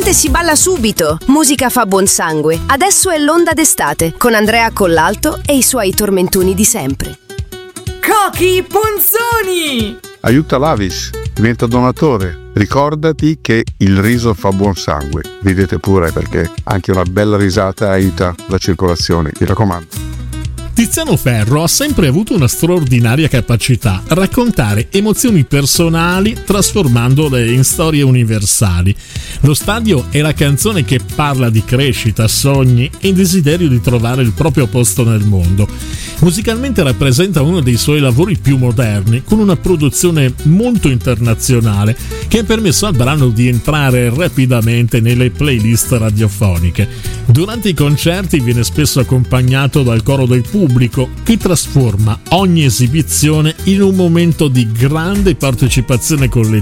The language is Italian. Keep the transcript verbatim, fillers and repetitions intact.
canta e si balla subito. Musica fa buon sangue. Adesso è l'onda d'estate con Andrea Collalto e i suoi tormentoni di sempre. Cochi Ponzoni! Aiuta l'Avis, diventa donatore. Ricordati che il riso fa buon sangue. Ridete pure, perché anche una bella risata aiuta la circolazione, mi raccomando. Tiziano Ferro ha sempre avuto una straordinaria capacità a raccontare emozioni personali trasformandole in storie universali. Lo Stadio è la canzone che parla di crescita, sogni e desiderio di trovare il proprio posto nel mondo. Musicalmente rappresenta uno dei suoi lavori più moderni, con una produzione molto internazionale che ha permesso al brano di entrare rapidamente nelle playlist radiofoniche. Durante i concerti viene spesso accompagnato dal coro del pubblico, che trasforma ogni esibizione in un momento di grande partecipazione collettiva